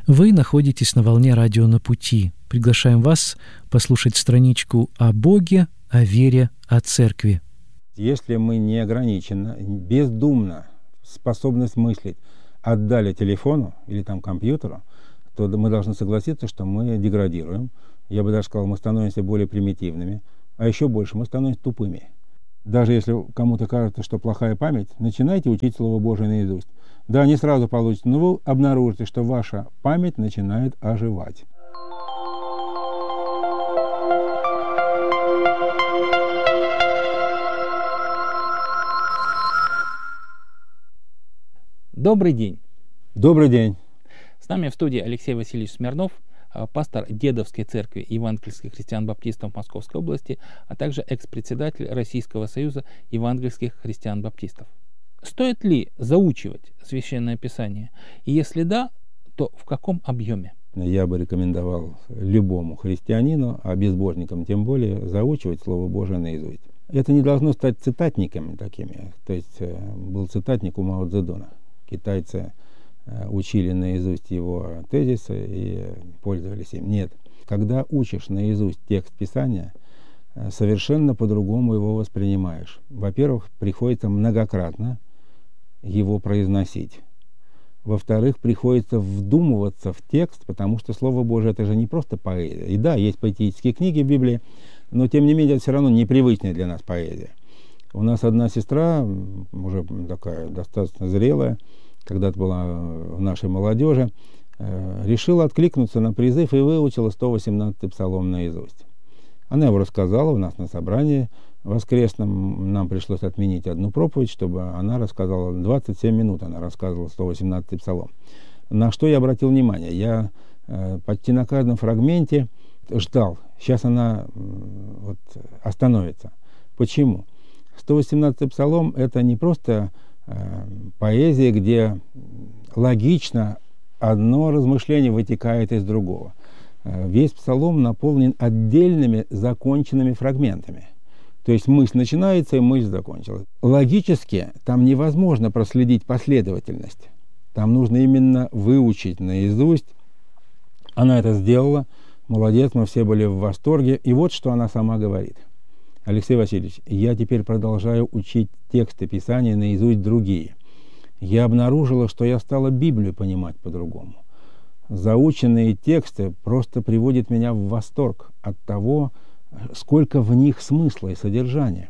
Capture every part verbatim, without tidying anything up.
Вы находитесь на волне радио «На пути». Приглашаем вас послушать страничку о Боге, о вере, о церкви. Если мы неограниченно, бездумно способность мыслить отдали телефону или там компьютеру, то мы должны согласиться, что мы деградируем. Я бы даже сказал, мы становимся более примитивными, а еще больше мы становимся тупыми. Даже если кому-то кажется, что плохая память, начинайте учить Слово Божие наизусть. Да, не сразу получится, но вы обнаружите, что ваша память начинает оживать. Добрый день. Добрый день. С нами в студии Алексей Васильевич Смирнов, пастор Дедовской церкви евангельских христиан-баптистов Московской области, а также экс-председатель Российского союза евангельских христиан-баптистов. Стоит ли заучивать Священное Писание? И если да, то в каком объеме? Я бы рекомендовал любому христианину, а безбожникам тем более, заучивать Слово Божие наизусть. Это не должно стать цитатниками такими. То есть был цитатник у Мао Цзэдуна. Китайцы учили наизусть его тезисы и пользовались им. Нет. Когда учишь наизусть текст Писания, совершенно по-другому его воспринимаешь. Во-первых, приходится многократно его произносить. Во-вторых, приходится вдумываться в текст, потому что Слово Божие — это же не просто поэзия. И да, есть поэтические книги в Библии, но тем не менее это все равно непривычная для нас поэзия. У нас одна сестра, уже такая достаточно зрелая, когда-то была в нашей молодежи, решила откликнуться на призыв и выучила сто восемнадцатый псалом наизусть. Она его рассказала у нас на собрании воскресном. Нам пришлось отменить одну проповедь, чтобы она рассказала. двадцать семь минут она рассказывала сто восемнадцатый псалом. На что я обратил внимание? Я э, почти на каждом фрагменте ждал. Сейчас она э, вот, остановится. Почему? сто восемнадцатый псалом — это не просто э, поэзия, где логично одно размышление вытекает из другого. Весь псалом наполнен отдельными законченными фрагментами. То есть мысль начинается, и мысль закончилась. Логически там невозможно проследить последовательность. Там нужно именно выучить наизусть. Она это сделала. Молодец, мы все были в восторге. И вот что она сама говорит. Алексей Васильевич, я теперь продолжаю учить тексты Писания наизусть другие. Я обнаружила, что я стала Библию понимать по-другому. Заученные тексты просто приводят меня в восторг от того, сколько в них смысла и содержания.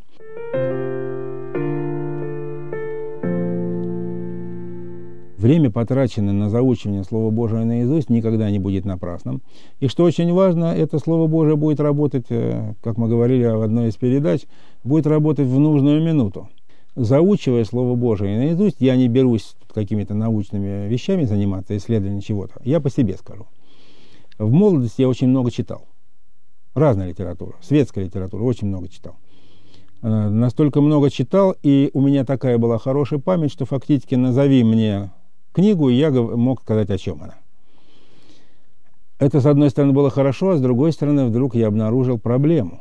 Время, потраченное на заучивание Слова Божия наизусть, никогда не будет напрасным. И что очень важно, это Слово Божие будет работать, как мы говорили в одной из передач, будет работать в нужную минуту. Заучивая Слово Божие наизусть, я не берусь какими-то научными вещами заниматься, исследованием чего-то. Я по себе скажу. В молодости я очень много читал. Разная литература, светская литература, очень много читал. Настолько много читал, и у меня такая была хорошая память, что фактически назови мне книгу, и я мог сказать, о чем она. Это, с одной стороны, было хорошо, а с другой стороны, вдруг я обнаружил проблему.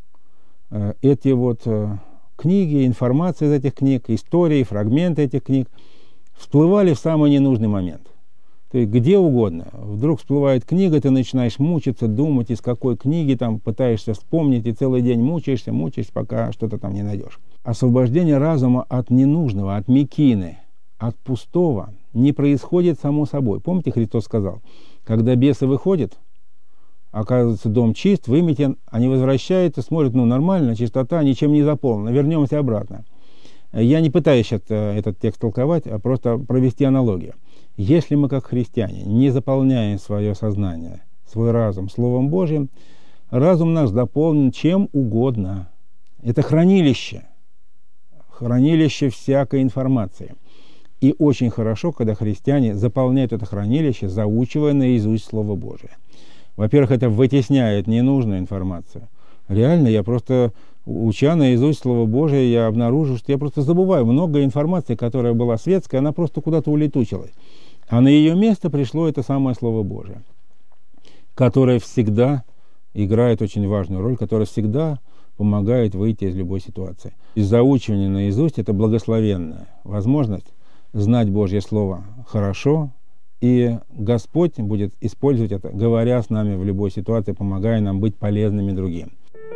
Эти вот книги, информация из этих книг, истории, фрагменты этих книг всплывали в самый ненужный момент. То есть где угодно. Вдруг всплывает книга, ты начинаешь мучиться, думать, из какой книги там пытаешься вспомнить, и целый день мучаешься, мучаешься, пока что-то там не найдешь. Освобождение разума от ненужного, от мекины, от пустого не происходит само собой. Помните, Христос сказал, когда бесы выходят, оказывается, дом чист, выметен, они возвращаются, смотрят, ну, нормально, чистота, ничем не заполнена, вернемся обратно. Я не пытаюсь сейчас этот текст толковать, а просто провести аналогию. Если мы, как христиане, не заполняем свое сознание, свой разум Словом Божьим, разум наш заполнен чем угодно. Это хранилище, хранилище всякой информации. И очень хорошо, когда христиане заполняют это хранилище, заучивая наизусть Слово Божие. Во-первых, это вытесняет ненужную информацию. Реально, я просто, уча наизусть Слово Божие, я обнаружил, что я просто забываю. Много информации, которая была светская, она просто куда-то улетучилась. А на ее место пришло это самое Слово Божие, которое всегда играет очень важную роль, которое всегда помогает выйти из любой ситуации. И заучивание наизусть — это благословенная возможность знать Божье Слово хорошо И Господь будет использовать это, говоря с нами в любой ситуации, помогая нам быть полезными другим.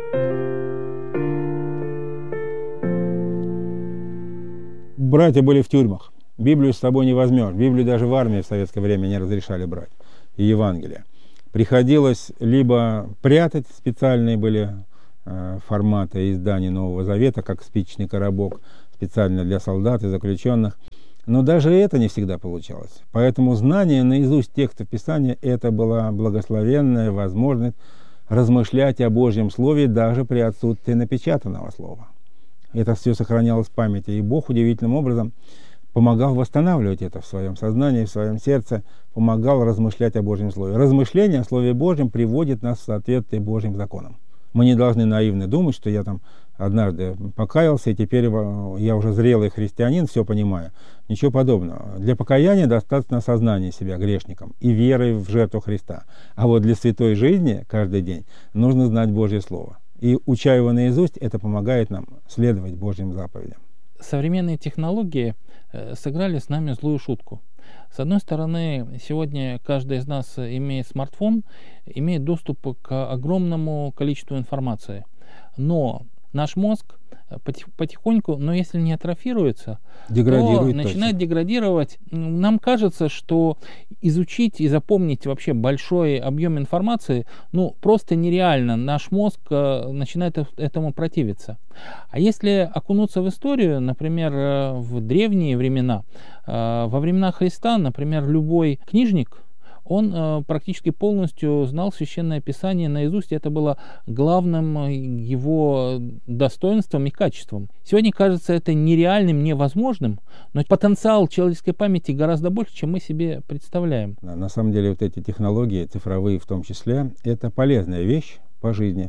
Братья были в тюрьмах. Библию с собой не возьмешь. Библию даже в армии в советское время не разрешали брать. И Евангелие. Приходилось либо прятать, специальные были э, форматы издания Нового Завета, как спичечный коробок, специально для солдат и заключенных. Но даже это не всегда получалось. Поэтому знание наизусть текстов Писания – это была благословенная возможность размышлять о Божьем Слове даже при отсутствии напечатанного слова. Это все сохранялось в памяти, и Бог удивительным образом помогал восстанавливать это в своем сознании, в своем сердце, помогал размышлять о Божьем Слове. Размышление о Слове Божьем приводит нас в соответствие Божьим законам. Мы не должны наивно думать, что я там однажды покаялся, и теперь я уже зрелый христианин, все понимаю. Ничего подобного. Для покаяния достаточно осознания себя грешником и веры в жертву Христа. А вот для святой жизни каждый день нужно знать Божье Слово. И, уча его наизусть, это помогает нам следовать Божьим заповедям. Современные технологии сыграли с нами злую шутку. С одной стороны, сегодня каждый из нас имеет смартфон, имеет доступ к огромному количеству информации. Но наш мозг потихоньку, но если не атрофируется, то начинает деградировать. Нам кажется, что изучить и запомнить вообще большой объем информации, ну, просто нереально. Наш мозг начинает этому противиться. А если окунуться в историю, например, в древние времена, во времена Христа, например, любой книжник, он э, практически полностью знал Священное Писание наизусть. Это было главным его достоинством и качеством. Сегодня кажется это нереальным, невозможным, но потенциал человеческой памяти гораздо больше, чем мы себе представляем. На самом деле вот эти технологии, цифровые в том числе, это полезная вещь по жизни.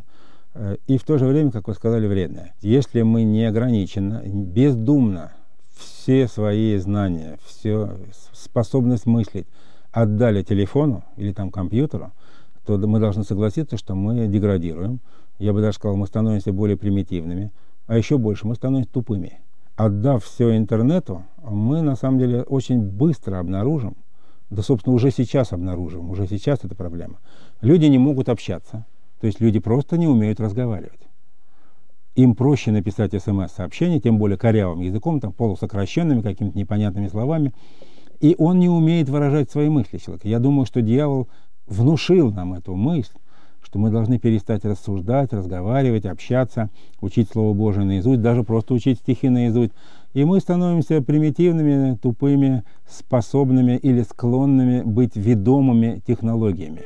И в то же время, как вы сказали, вредная. Если мы не ограниченно, бездумно все свои знания, всю способность мыслить отдали телефону или там компьютеру, то мы должны согласиться, что мы деградируем. Я бы даже сказал, мы становимся более примитивными, а еще больше мы становимся тупыми. Отдав все интернету, мы на самом деле очень быстро обнаружим, да, собственно, уже сейчас обнаружим, уже сейчас это проблема. Люди не могут общаться, то есть люди просто не умеют разговаривать. Им проще написать смс-сообщение, тем более корявым языком, там, полусокращенными, какими-то непонятными словами, и он не умеет выражать свои мысли человека. Я думаю, что дьявол внушил нам эту мысль, что мы должны перестать рассуждать, разговаривать, общаться, учить Слово Божие наизусть, даже просто учить стихи наизусть. И мы становимся примитивными, тупыми, способными или склонными быть ведомыми технологиями.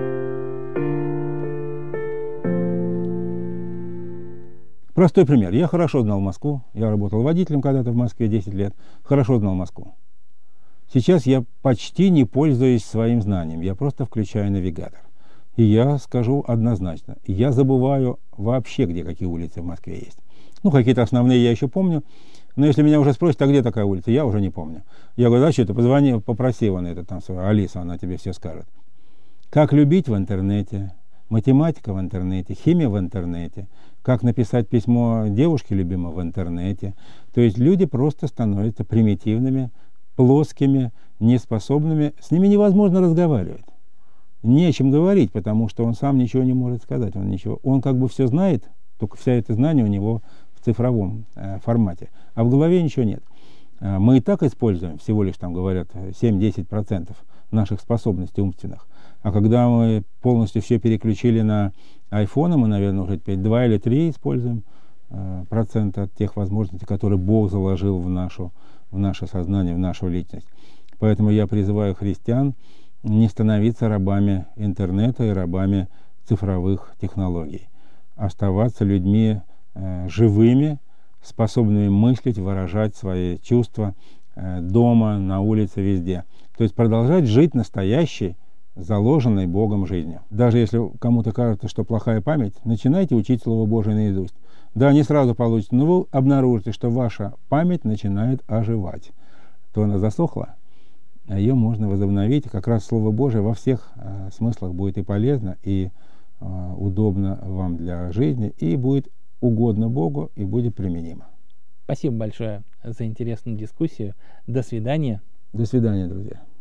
Простой пример. Я хорошо знал Москву. Я работал водителем когда-то в Москве десять лет. Хорошо знал Москву. Сейчас я почти не пользуюсь своим знанием. Я просто включаю навигатор. И я скажу однозначно. Я забываю вообще, где какие улицы в Москве есть. Ну, какие-то основные я еще помню. Но если меня уже спросят, а где такая улица, я уже не помню. Я говорю, да что, ты позвони, попроси вон это там свою Алису, она тебе все скажет. Как любить в интернете, математика в интернете, химия в интернете, как написать письмо девушке любимой в интернете. То есть люди просто становятся примитивными, плоскими, неспособными. С ними невозможно разговаривать. Не о чем говорить, потому что он сам ничего не может сказать. Он, ничего, он как бы все знает, только вся это знание у него в цифровом э, формате. А в голове ничего нет. Э, мы и так используем, всего лишь, там говорят, семь-десять процентов наших способностей умственных. А когда мы полностью все переключили на айфоны, мы, наверное, уже теперь два или три используем э, процента от тех возможностей, которые Бог заложил в, нашу, в наше сознание, в нашу личность. Поэтому я призываю христиан не становиться рабами интернета и рабами цифровых технологий. Оставаться людьми э, живыми, способными мыслить, выражать свои чувства э, дома, на улице, везде. То есть продолжать жить настоящей, заложенной Богом жизнью. Даже если кому-то кажется, что плохая память, начинайте учить Слово Божие наизусть. Да, не сразу получится, но вы обнаружите, что ваша память начинает оживать. То она засохла, а ее можно возобновить. Как раз Слово Божие во всех э, смыслах будет и полезно, и э, удобно вам для жизни, и будет угодно Богу, и будет применимо. Спасибо большое за интересную дискуссию. До свидания. До свидания, друзья.